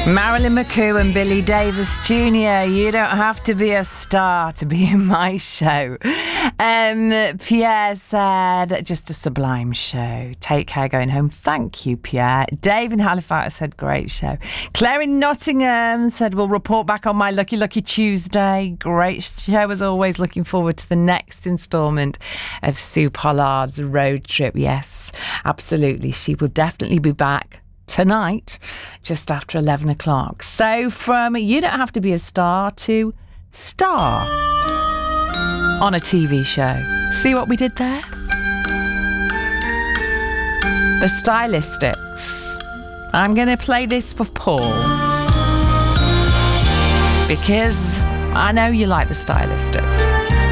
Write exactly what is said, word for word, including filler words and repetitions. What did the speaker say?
Marilyn McCoo and Billy Davis Junior You don't have to be a star to be in my show. Um, Pierre said, just a sublime show. Take care going home. Thank you, Pierre. Dave in Halifax said, great show. Claire in Nottingham said, we'll report back on my Lucky Lucky Tuesday. Great show as always. Looking forward to the next instalment of Sue Pollard's road trip. Yes, absolutely. She will definitely be back tonight, just after eleven o'clock. So from you don't have to be a star to star on a T V show. See what we did there? The Stylistics. I'm going to play this for Paul because I know you like the Stylistics.